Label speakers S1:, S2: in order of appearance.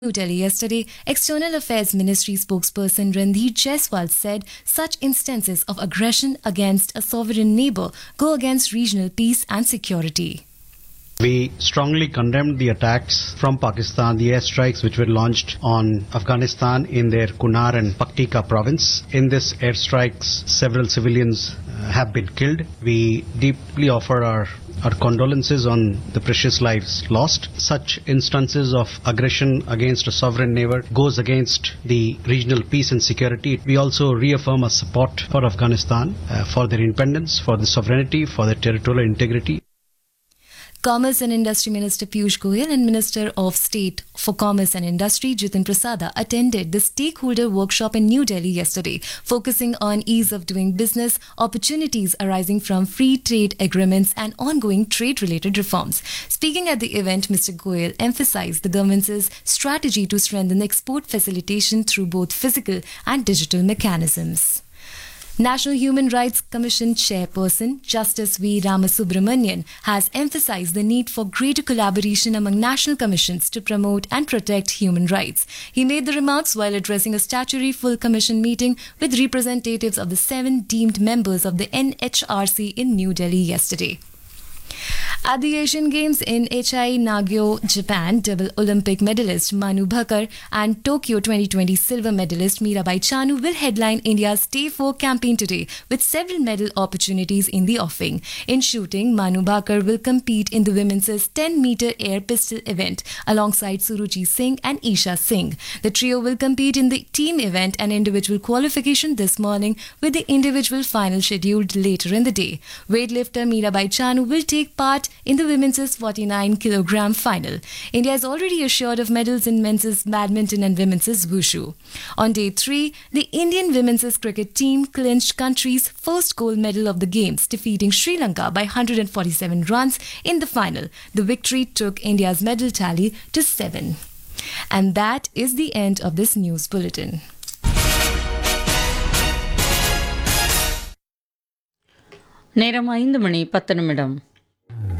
S1: New Delhi yesterday, External Affairs Ministry spokesperson Randhir Jaiswal said such instances of aggression against a sovereign neighbor go against regional peace and security.
S2: We strongly condemned the attacks from Pakistan, the airstrikes which were launched on Afghanistan in their Kunar and Paktika province. In this airstrikes, several civilians have been killed. We deeply offer our condolences on the precious lives lost. Such instances of aggression against a sovereign neighbor goes against the regional peace and security. We also reaffirm our support for Afghanistan, for their independence, for their sovereignty, for their territorial integrity.
S1: Commerce and Industry Minister Piyush Goyal and Minister of State for Commerce and Industry Jitin Prasada attended the stakeholder workshop in New Delhi yesterday, focusing on ease of doing business, opportunities arising from free trade agreements and ongoing trade-related reforms. Speaking at the event, Mr. Goyal emphasized the government's strategy to strengthen export facilitation through both physical and digital mechanisms. National Human Rights Commission Chairperson Justice V. Ramasubramanian has emphasized the need for greater collaboration among national commissions to promote and protect human rights. He made the remarks while addressing a statutory full commission meeting with representatives of the 7 deemed members of the NHRC in New Delhi yesterday. At the Asian Games in Aichi Nagyo, Japan, double Olympic medalist Manu Bhakkar and Tokyo 2020 silver medalist Mirabai Chanu will headline India's Stay 4 campaign today with several medal opportunities in the offing. In shooting, Manu Bhakkar will compete in the women's 10-meter air pistol event alongside Suruchi Singh and Isha Singh. The trio will compete in the team event and individual qualification this morning, with the individual final scheduled later in the day. Weightlifter Mirabai Chanu will take part in the women's 49-kilogram final. India is already assured of medals in men's badminton and women's wushu. On day 3, the Indian women's cricket team clinched country's first gold medal of the Games, defeating Sri Lanka by 147 runs in the final. The victory took India's medal tally to 7. And that is the end of this news bulletin.
S3: நேரம் 5 மணி 10 நிமிடம்.